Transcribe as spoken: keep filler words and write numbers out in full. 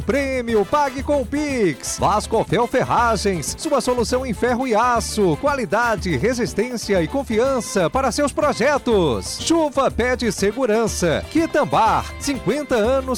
Prêmio Pague com Pix. Vascofel Ferragens, sua solução em ferro e aço. Qualidade, resistência e confiança para seus projetos. Chuva Pede Segurança. Quitambar, cinquenta anos